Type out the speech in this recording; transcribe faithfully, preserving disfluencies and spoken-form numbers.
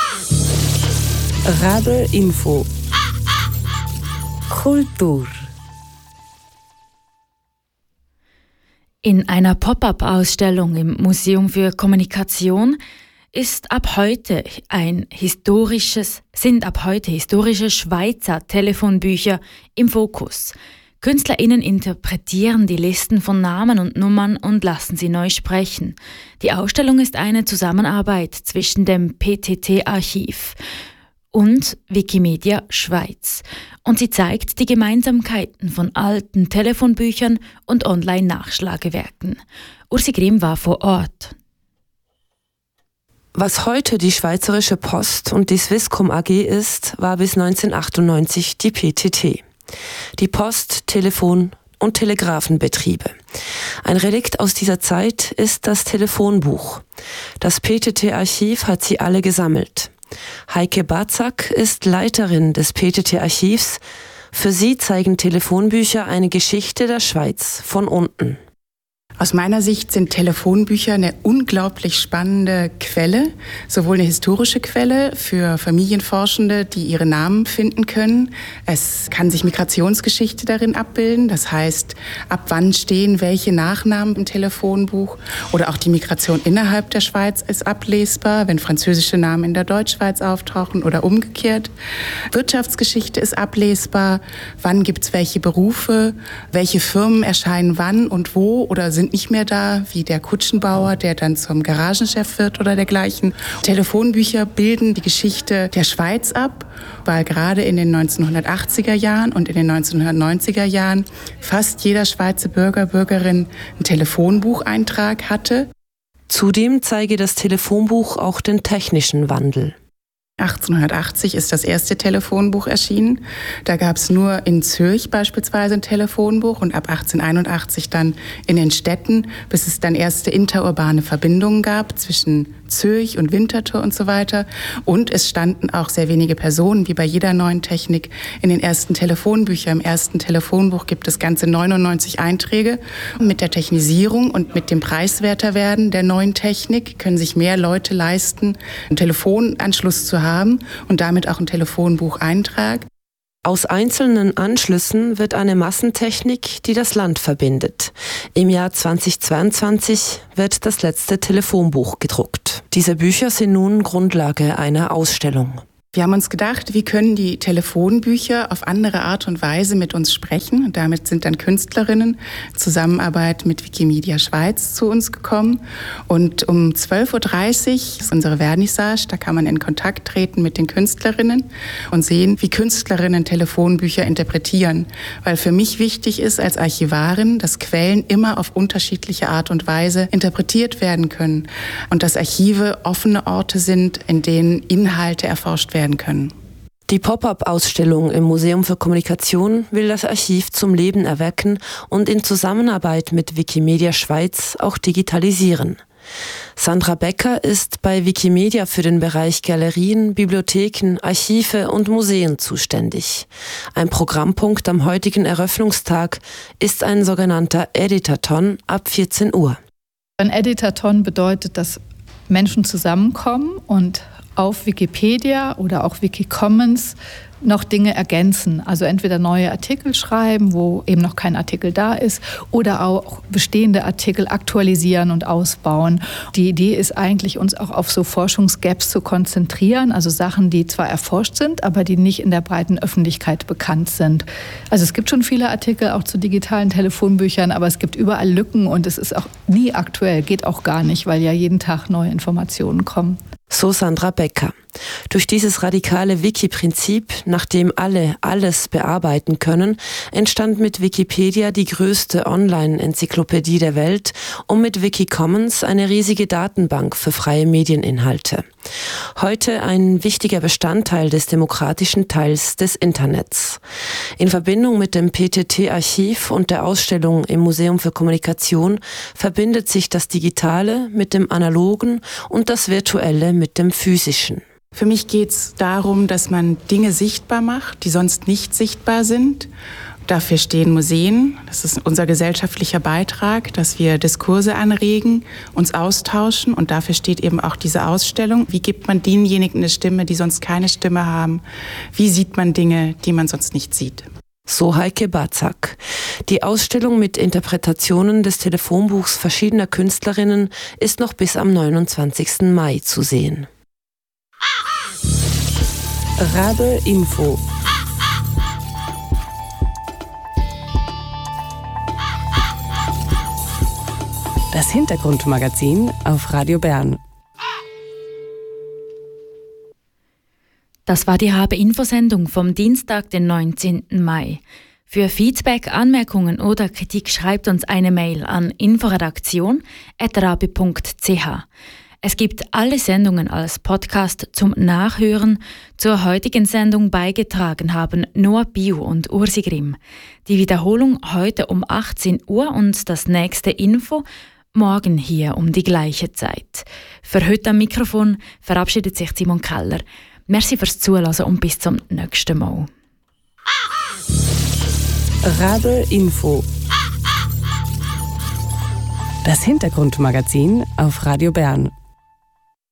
Radar Info Kultur. In einer Pop-up-Ausstellung im Museum für Kommunikation ist ab heute ein historisches, sind ab heute historische Schweizer Telefonbücher im Fokus. KünstlerInnen interpretieren die Listen von Namen und Nummern und lassen sie neu sprechen. Die Ausstellung ist eine Zusammenarbeit zwischen dem P T T-Archiv und Wikimedia Schweiz. Und sie zeigt die Gemeinsamkeiten von alten Telefonbüchern und Online-Nachschlagewerken. Ursi Grimm war vor Ort. Was heute die Schweizerische Post und die Swisscom A G ist, war bis neunzehnhundertachtundneunzig die P T T. Die Post-, Telefon- und Telegrafenbetriebe. Ein Relikt aus dieser Zeit ist das Telefonbuch. Das P T T-Archiv hat sie alle gesammelt. Heike Batzak ist Leiterin des P T T-Archivs. Für sie zeigen Telefonbücher eine Geschichte der Schweiz von unten. Aus meiner Sicht sind Telefonbücher eine unglaublich spannende Quelle, sowohl eine historische Quelle für Familienforschende, die ihre Namen finden können. Es kann sich Migrationsgeschichte darin abbilden, das heißt, ab wann stehen welche Nachnamen im Telefonbuch, oder auch die Migration innerhalb der Schweiz ist ablesbar, wenn französische Namen in der Deutschschweiz auftauchen oder umgekehrt. Wirtschaftsgeschichte ist ablesbar, wann gibt es welche Berufe, welche Firmen erscheinen wann und wo oder sind nicht mehr da, wie der Kutschenbauer, der dann zum Garagenchef wird oder dergleichen. Telefonbücher bilden die Geschichte der Schweiz ab, weil gerade in den neunzehnhundertachtziger Jahren und in den neunzehnhundertneunziger Jahren fast jeder Schweizer Bürger, Bürgerin einen Telefonbucheintrag hatte. Zudem zeige das Telefonbuch auch den technischen Wandel. achtzehnhundertachtzig ist das erste Telefonbuch erschienen. Da gab es nur in Zürich beispielsweise ein Telefonbuch und ab achtzehnhunderteinundachtzig dann in den Städten, bis es dann erste interurbane Verbindungen gab zwischen Zürich und Winterthur und so weiter. Und es standen auch sehr wenige Personen, wie bei jeder neuen Technik, in den ersten Telefonbüchern. Im ersten Telefonbuch gibt es ganze neunundneunzig Einträge. Mit der Technisierung und mit dem Preiswerterwerden der neuen Technik können sich mehr Leute leisten, einen Telefonanschluss zu haben und damit auch einen Telefonbucheintrag. Aus einzelnen Anschlüssen wird eine Massentechnik, die das Land verbindet. Im Jahr zweitausendzweiundzwanzig wird das letzte Telefonbuch gedruckt. Diese Bücher sind nun Grundlage einer Ausstellung. Wir haben uns gedacht, wie können die Telefonbücher auf andere Art und Weise mit uns sprechen? Und damit sind dann Künstlerinnen in Zusammenarbeit mit Wikimedia Schweiz zu uns gekommen. Und um zwölf Uhr dreißig ist unsere Vernissage. Da kann man in Kontakt treten mit den Künstlerinnen und sehen, wie Künstlerinnen Telefonbücher interpretieren. Weil für mich wichtig ist als Archivarin, dass Quellen immer auf unterschiedliche Art und Weise interpretiert werden können. Und dass Archive offene Orte sind, in denen Inhalte erforscht werden können. Die Pop-up-Ausstellung im Museum für Kommunikation will das Archiv zum Leben erwecken und in Zusammenarbeit mit Wikimedia Schweiz auch digitalisieren. Sandra Becker ist bei Wikimedia für den Bereich Galerien, Bibliotheken, Archive und Museen zuständig. Ein Programmpunkt am heutigen Eröffnungstag ist ein sogenannter Editathon ab vierzehn Uhr. Ein Editathon bedeutet, dass Menschen zusammenkommen und auf Wikipedia oder auch Wikicommons noch Dinge ergänzen. Also entweder neue Artikel schreiben, wo eben noch kein Artikel da ist, oder auch bestehende Artikel aktualisieren und ausbauen. Die Idee ist eigentlich, uns auch auf so Forschungsgaps zu konzentrieren, also Sachen, die zwar erforscht sind, aber die nicht in der breiten Öffentlichkeit bekannt sind. Also es gibt schon viele Artikel auch zu digitalen Telefonbüchern, aber es gibt überall Lücken und es ist auch nie aktuell, geht auch gar nicht, weil ja jeden Tag neue Informationen kommen. So Sandra Becker. Durch dieses radikale Wiki-Prinzip, nach dem alle alles bearbeiten können, entstand mit Wikipedia die größte Online-Enzyklopädie der Welt und mit Wikicommons eine riesige Datenbank für freie Medieninhalte. Heute ein wichtiger Bestandteil des demokratischen Teils des Internets. In Verbindung mit dem P T T-Archiv und der Ausstellung im Museum für Kommunikation verbindet sich das Digitale mit dem Analogen und das Virtuelle mit dem Physischen. Für mich geht es darum, dass man Dinge sichtbar macht, die sonst nicht sichtbar sind. Dafür stehen Museen. Das ist unser gesellschaftlicher Beitrag, dass wir Diskurse anregen, uns austauschen. Und dafür steht eben auch diese Ausstellung. Wie gibt man denjenigen eine Stimme, die sonst keine Stimme haben? Wie sieht man Dinge, die man sonst nicht sieht? So Heike Batzak. Die Ausstellung mit Interpretationen des Telefonbuchs verschiedener Künstlerinnen ist noch bis am neunundzwanzigsten Mai zu sehen. Radl Info. Das Hintergrundmagazin auf Radio Bern. Das war die Habe-Info-Sendung vom Dienstag, den neunzehnten Mai. Für Feedback, Anmerkungen oder Kritik schreibt uns eine Mail an inforedaktion at rabe punkt c h. Es gibt alle Sendungen als Podcast zum Nachhören. Zur heutigen Sendung beigetragen haben Noah Bio und Ursi Grimm. Die Wiederholung heute um achtzehn Uhr und das nächste Info morgen hier um die gleiche Zeit. Für heute am Mikrofon verabschiedet sich Simon Keller. Merci fürs Zuhören und bis zum nächsten Mal. Radl Info. Das Hintergrundmagazin auf Radio Bern.